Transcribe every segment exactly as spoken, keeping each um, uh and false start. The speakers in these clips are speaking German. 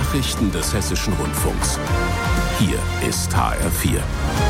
Nachrichten des Hessischen Rundfunks. Hier ist H R vier.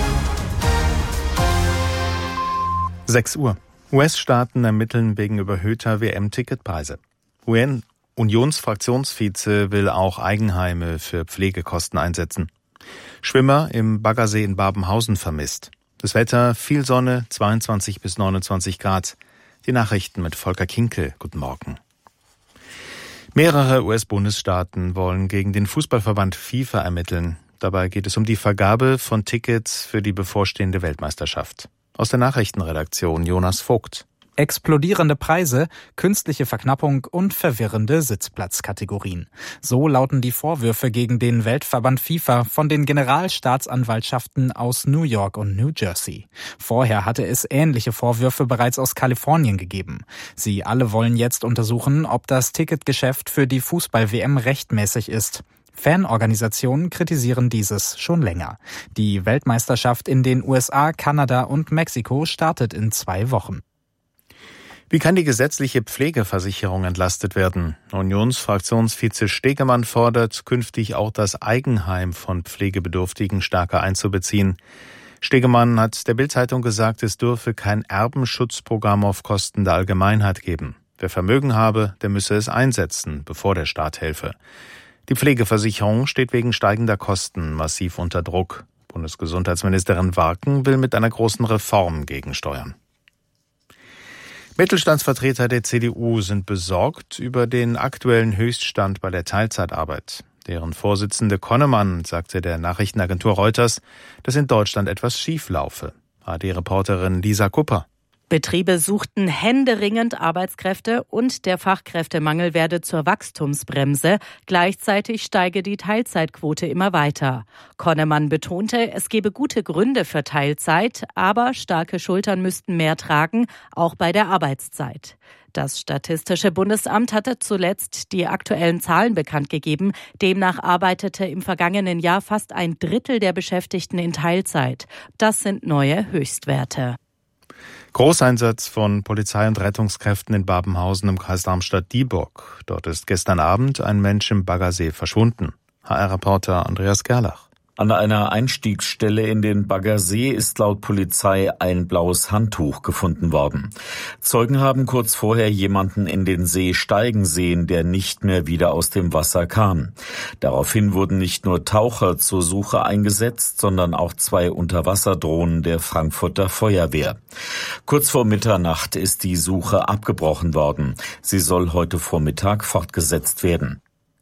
sechs Uhr. U S-Staaten ermitteln wegen überhöhter W M-Ticketpreise. U N-Unionsfraktionsvize will auch Eigenheime für Pflegekosten einsetzen. Schwimmer im Baggersee in Babenhausen vermisst. Das Wetter, viel Sonne, zweiundzwanzig bis neunundzwanzig Grad. Die Nachrichten mit Volker Kinkel. Guten Morgen. Mehrere U S-Bundesstaaten wollen gegen den Fußballverband FIFA ermitteln. Dabei geht es um die Vergabe von Tickets für die bevorstehende Weltmeisterschaft. Aus der Nachrichtenredaktion Jonas Vogt. Explodierende Preise, künstliche Verknappung und verwirrende Sitzplatzkategorien. So lauten die Vorwürfe gegen den Weltverband FIFA von den Generalstaatsanwaltschaften aus New York und New Jersey. Vorher hatte es ähnliche Vorwürfe bereits aus Kalifornien gegeben. Sie alle wollen jetzt untersuchen, ob das Ticketgeschäft für die Fußball-W M rechtmäßig ist. Fanorganisationen kritisieren dieses schon länger. Die Weltmeisterschaft in den U S A, Kanada und Mexiko startet in zwei Wochen. Wie kann die gesetzliche Pflegeversicherung entlastet werden? Unionsfraktionsvize Stegemann fordert, künftig auch das Eigenheim von Pflegebedürftigen stärker einzubeziehen. Stegemann hat der Bild-Zeitung gesagt, es dürfe kein Erbenschutzprogramm auf Kosten der Allgemeinheit geben. Wer Vermögen habe, der müsse es einsetzen, bevor der Staat helfe. Die Pflegeversicherung steht wegen steigender Kosten massiv unter Druck. Bundesgesundheitsministerin Warken will mit einer großen Reform gegensteuern. Mittelstandsvertreter der C D U sind besorgt über den aktuellen Höchststand bei der Teilzeitarbeit. Deren Vorsitzende Konnemann sagte der Nachrichtenagentur Reuters, dass in Deutschland etwas schief laufe. A D-Reporterin Lisa Kupper. Betriebe suchten händeringend Arbeitskräfte und der Fachkräftemangel werde zur Wachstumsbremse. Gleichzeitig steige die Teilzeitquote immer weiter. Konnemann betonte, es gebe gute Gründe für Teilzeit, aber starke Schultern müssten mehr tragen, auch bei der Arbeitszeit. Das Statistische Bundesamt hatte zuletzt die aktuellen Zahlen bekannt gegeben. Demnach arbeitete im vergangenen Jahr fast ein Drittel der Beschäftigten in Teilzeit. Das sind neue Höchstwerte. Großeinsatz von Polizei und Rettungskräften in Babenhausen im Kreis Darmstadt-Dieburg. Dort ist gestern Abend ein Mensch im Baggersee verschwunden. H R-Reporter Andreas Gerlach. An einer Einstiegsstelle in den Baggersee ist laut Polizei ein blaues Handtuch gefunden worden. Zeugen haben kurz vorher jemanden in den See steigen sehen, der nicht mehr wieder aus dem Wasser kam. Daraufhin wurden nicht nur Taucher zur Suche eingesetzt, sondern auch zwei Unterwasserdrohnen der Frankfurter Feuerwehr. Kurz vor Mitternacht ist die Suche abgebrochen worden. Sie soll heute Vormittag fortgesetzt werden.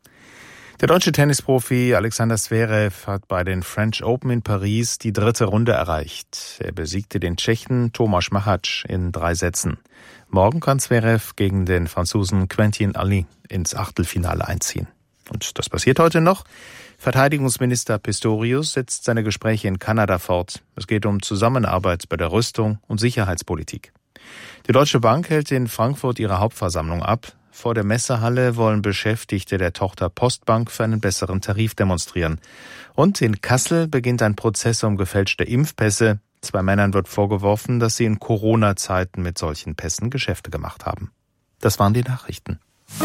Der deutsche Tennisprofi Alexander Zverev hat bei den French Open in Paris die dritte Runde erreicht. Er besiegte den Tschechen Tomáš Machač in drei Sätzen. Morgen kann Zverev gegen den Franzosen Quentin Halys ins Achtelfinale einziehen. Und das passiert heute noch. Verteidigungsminister Pistorius setzt seine Gespräche in Kanada fort. Es geht um Zusammenarbeit bei der Rüstung und Sicherheitspolitik. Die Deutsche Bank hält in Frankfurt ihre Hauptversammlung ab. Vor der Messehalle wollen Beschäftigte der Tochter Postbank für einen besseren Tarif demonstrieren. Und in Kassel beginnt ein Prozess um gefälschte Impfpässe. Zwei Männern wird vorgeworfen, dass sie in Corona-Zeiten mit solchen Pässen Geschäfte gemacht haben. Das waren die Nachrichten.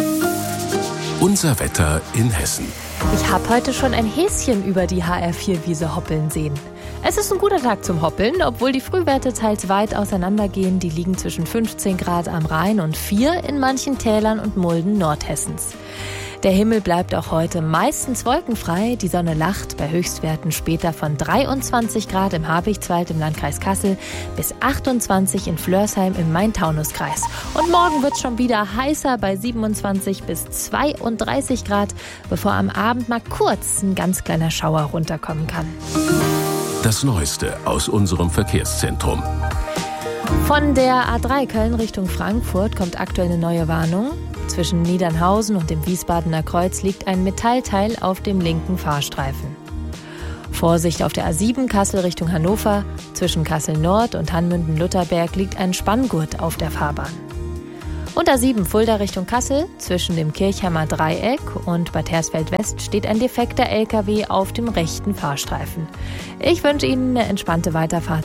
Unser Wetter in Hessen. Ich habe heute schon ein Häschen über die H R vier Wiese hoppeln sehen. Es ist ein guter Tag zum Hoppeln, obwohl die Frühwerte teils weit auseinandergehen. Die liegen zwischen fünfzehn Grad am Rhein und vier in manchen Tälern und Mulden Nordhessens. Der Himmel bleibt auch heute meistens wolkenfrei. Die Sonne lacht bei Höchstwerten später von dreiundzwanzig Grad im Habichtswald im Landkreis Kassel bis achtundzwanzig in Flörsheim im Main-Taunus-Kreis. Und morgen wird es schon wieder heißer bei siebenundzwanzig bis zweiunddreißig Grad, bevor am Abend mal kurz ein ganz kleiner Schauer runterkommen kann. Das Neueste aus unserem Verkehrszentrum. Von der A drei Köln Richtung Frankfurt kommt aktuell eine neue Warnung. Zwischen Niedernhausen und dem Wiesbadener Kreuz liegt ein Metallteil auf dem linken Fahrstreifen. Vorsicht auf der A sieben Kassel Richtung Hannover. Zwischen Kassel Nord und Hanmünden-Lutherberg liegt ein Spanngurt auf der Fahrbahn. Und A sieben Fulda Richtung Kassel. Zwischen dem Kirchheimer Dreieck und Bad Hersfeld West steht ein defekter L K W auf dem rechten Fahrstreifen. Ich wünsche Ihnen eine entspannte Weiterfahrt.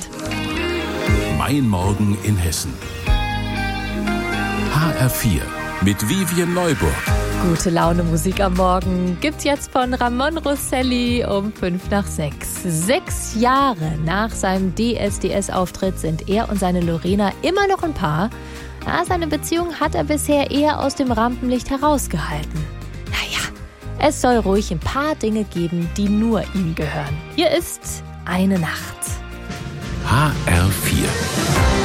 Mein Morgen in Hessen. H R vier mit Vivian Neuburg. Gute Laune Musik am Morgen gibt's jetzt von Ramon Rosselli um fünf nach sechs. Sechs Jahre nach seinem D S D S-Auftritt sind er und seine Lorena immer noch ein Paar. Ja, seine Beziehung hat er bisher eher aus dem Rampenlicht herausgehalten. Naja, es soll ruhig ein paar Dinge geben, die nur ihm gehören. Hier ist Eine Nacht. H R vier